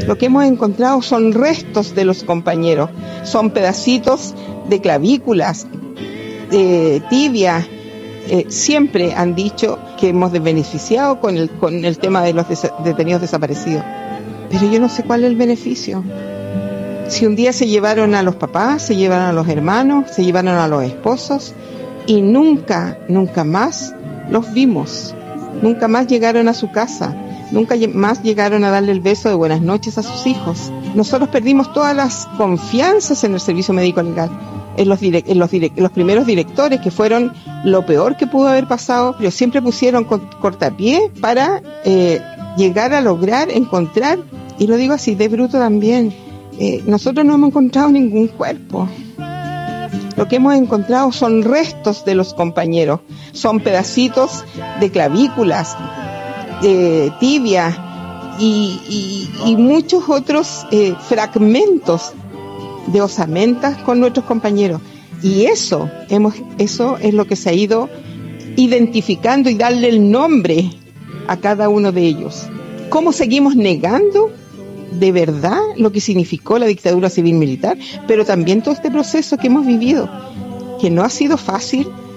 Lo que hemos encontrado son restos de los compañeros, son pedacitos de clavículas, tibia. Siempre han dicho que hemos beneficiado con el tema de los detenidos desaparecidos. Pero yo no sé cuál es el beneficio. Si un día se llevaron a los papás, se llevaron a los hermanos, se llevaron a los esposos y nunca más los vimos. Nunca más llegaron a su casa. Nunca más llegaron a darle el beso de buenas noches a sus hijos. Nosotros perdimos todas las confianzas en el servicio médico legal, en los primeros directores, que fueron lo peor que pudo haber pasado. Pero siempre pusieron cortapié para llegar a lograr encontrar, y lo digo así de bruto también, nosotros no hemos encontrado ningún cuerpo. Lo que hemos encontrado son restos de los compañeros, son pedacitos de clavículas, tibia y muchos otros fragmentos de osamentas con nuestros compañeros. Y eso es lo que se ha ido identificando y darle el nombre a cada uno de ellos. ¿Cómo seguimos negando de verdad lo que significó la dictadura civil-militar? Pero también todo este proceso que hemos vivido, que no ha sido fácil,